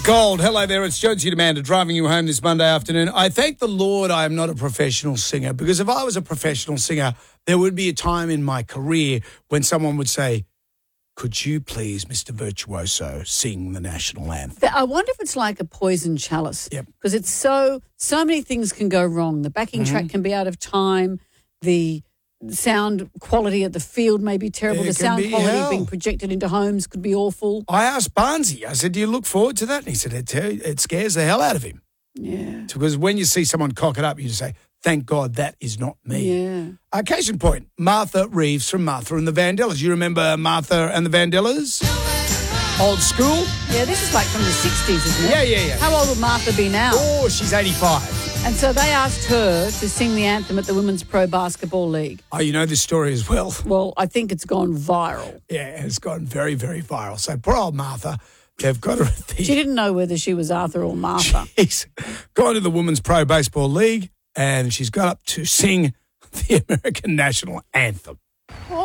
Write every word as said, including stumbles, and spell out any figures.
Gold. Hello there, it's Jonesy Demander driving you home this Monday afternoon. I thank the Lord I am not a professional singer, because if I was a professional singer, there would be a time in my career when someone would say, could you please, Mister Virtuoso, sing the national anthem? I wonder if it's like a poison chalice. Yep. Because it's so, so many things can go wrong. The backing Mm-hmm. track can be out of time. The sound quality at the field may be terrible. It the can sound be quality hell. being projected into homes could be awful. I asked Barnsey, I said, do you look forward to that? And he said, it, it scares the hell out of him. Yeah. Because when you see someone cock it up, you just say, thank God that is not me. Yeah. Uh, case in point, Martha Reeves from Martha and the Vandellas. You remember Martha and the Vandellas? Old school? Yeah, this is like from the sixties, isn't it? Yeah, yeah, yeah. How old would Martha be now? Oh, she's eighty-five. And so they asked her to sing the anthem at the Women's Pro Basketball League. Oh, you know this story as well. Well, I think it's gone viral. Yeah, it's gone very, very viral. So poor old Martha, they've got her at the... She didn't know whether she was Arthur or Martha. She's gone to the Women's Pro Baseball League and she's got up to sing the American national anthem.